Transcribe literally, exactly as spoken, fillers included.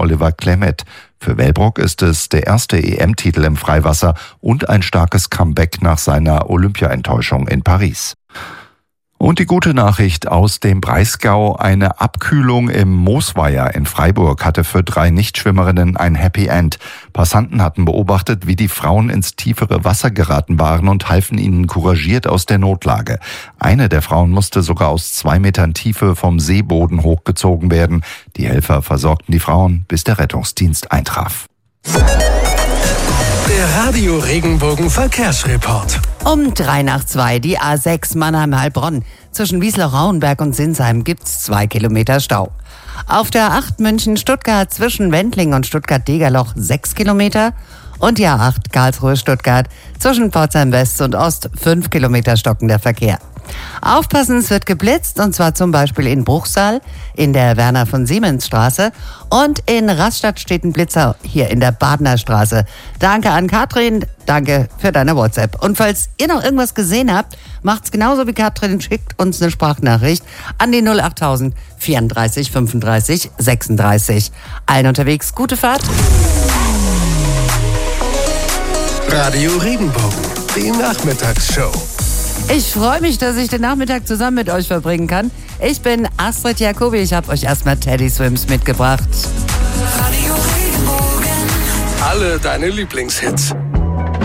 Oliver Klemet. Für Wellbrock ist es der erste E M-Titel im Freiwasser und ein starkes Comeback nach seiner Olympia-Enttäuschung in Paris. Und die gute Nachricht aus dem Breisgau: Eine Abkühlung im Moosweiher in Freiburg hatte für drei Nichtschwimmerinnen ein Happy End. Passanten hatten beobachtet, wie die Frauen ins tiefere Wasser geraten waren und halfen ihnen couragiert aus der Notlage. Eine der Frauen musste sogar aus zwei Metern Tiefe vom Seeboden hochgezogen werden. Die Helfer versorgten die Frauen, bis der Rettungsdienst eintraf. Der Radio Regenbogen Verkehrsreport. Um drei nach zwei, die A sechs Mannheim-Heilbronn. Zwischen Wiesloch-Rauenberg und Sinsheim gibt's zwei Kilometer Stau. Auf der A acht München-Stuttgart zwischen Wendling und Stuttgart-Degerloch sechs Kilometer. Und die A acht Karlsruhe-Stuttgart zwischen Pforzheim West und Ost fünf Kilometer stockender Verkehr. Aufpassen, es wird geblitzt, und zwar zum Beispiel in Bruchsal, in der Werner von Siemens Straße, und in Rastatt steht ein Blitzer hier in der Badener Straße. Danke an Katrin, danke für deine WhatsApp. Und falls ihr noch irgendwas gesehen habt, macht's genauso wie Katrin, schickt uns eine Sprachnachricht an die null achttausend vierunddreißig fünfunddreißig sechsunddreißig. Allen unterwegs gute Fahrt. Radio Regenbogen, die Nachmittagsshow. Ich freue mich, dass ich den Nachmittag zusammen mit euch verbringen kann. Ich bin Astrid Jacobi. Ich habe euch erstmal Teddy Swims mitgebracht. Radio Regenbogen. Alle deine Lieblingshits.